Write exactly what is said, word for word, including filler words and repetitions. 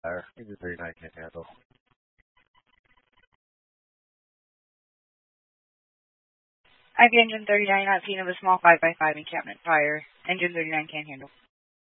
Fire. Engine thirty-nine can't handle. I V Engine thirty-nine, not seen of a small five by five encampment fire. Engine thirty-nine can't handle.